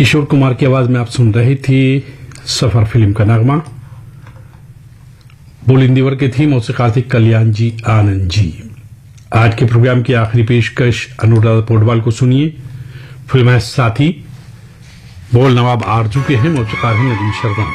किशोर कुमार की आवाज में आप सुन रहे थे सफर फिल्म का नगमा। बोलिंदीवर के थी मौसीक़ार थे कल्याण जी आनंद जी। आज के प्रोग्राम की आखिरी पेशकश अनुराधा पोडवाल को सुनिए। फिल्म है साथी। बोल नवाब आरजू के हैं, मौसीक़ार हैं नदीम शर्मा।